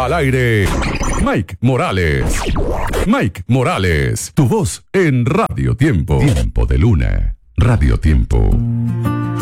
Al aire, Mike Morales. Mike Morales, tu voz en Radio Tiempo. Tiempo de Luna. Radio Tiempo.